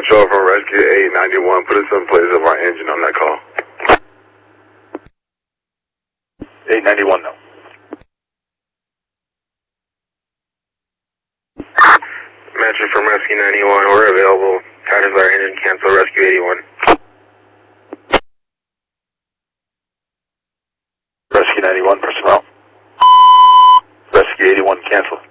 Metro from Rescue 891. Put us in place of our engine on that call. 891 now. Metro from Rescue 91. We're available. Titus our engine. Cancel Rescue 81. Rescue 91 personnel. Rescue 81 cancel.